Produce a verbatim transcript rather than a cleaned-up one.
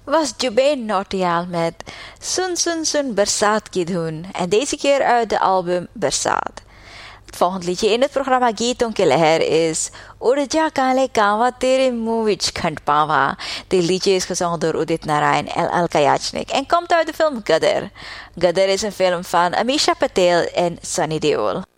was Jubain Nautiyal met Sun Sun Sun Bersaat Ki Dhun en deze keer uit de album Bersaat. Het volgende liedje in het programma Geeton Ke Leher is Urja Kale Kawa Tere Muh Vich Khand Pawa. Dit liedje is gezongen door Udit Narayan El Alkayachnik en komt uit de film Gadar. Gadar is een film van Amisha Patel en Sunny Deol.